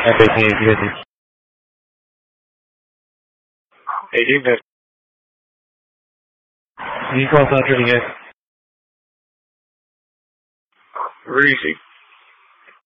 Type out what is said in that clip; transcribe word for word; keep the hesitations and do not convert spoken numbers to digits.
eighteen, fifty. eighteen fifty. You call South Trading X. Reese.